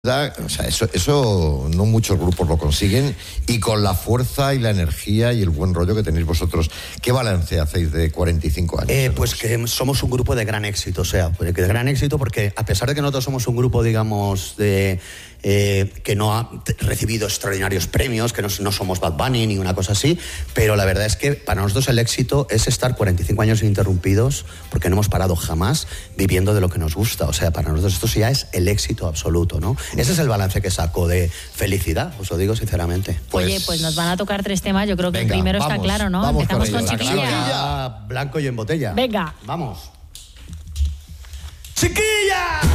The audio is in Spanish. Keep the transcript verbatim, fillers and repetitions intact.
O sea, eso, eso no muchos grupos lo consiguen, y con la fuerza y la energía y el buen rollo que tenéis vosotros. ¿Qué balance hacéis de cuarenta y cinco años? Eh, pues que somos un grupo de gran éxito, o sea, de gran éxito porque a pesar de que nosotros somos un grupo, digamos, de eh, que no ha recibido extraordinarios premios, que no, no somos Bad Bunny ni una cosa así, pero la verdad es que para nosotros el éxito es estar cuarenta y cinco años ininterrumpidos, porque no hemos parado jamás viviendo de lo que nos gusta. O sea, para nosotros esto ya es el éxito absoluto, ¿no? Ese es el balance que saco de felicidad, os lo digo sinceramente. Pues, Oye, pues nos van a tocar tres temas, yo creo que venga, el primero vamos, está claro, ¿no? Vamos Empezamos con, con Chiquilla. Chiquilla. Blanco y en botella. Venga. Vamos. ¡Chiquilla!